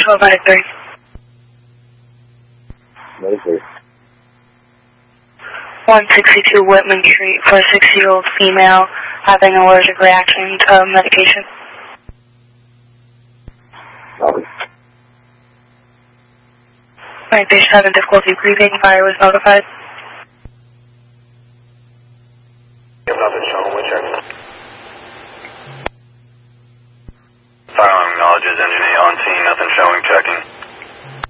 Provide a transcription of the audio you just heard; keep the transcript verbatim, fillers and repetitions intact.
twelve ninety-three. ninety-three. one sixty-two Whitman Street for a sixty-year-old female having an allergic reaction to medication. Copy. Alright, patient having difficulty breathing. Fire was notified. You have nothing showing. We'll check. Fire alarm acknowledges engineer on scene. Nothing showing. Checking.